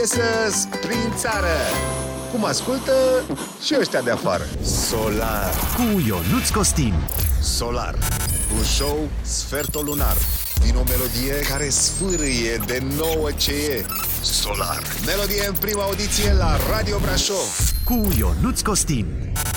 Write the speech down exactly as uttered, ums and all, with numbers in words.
Să prin țară. Cum ascultă și ăștia de afară. Solar cu Ionuț Costin. Solar, un show sfertolunar din o melodie care sfârâie de nouă ce e. Solar, melodie în prima audiție la Radio Brașov cu Ionuț Costin.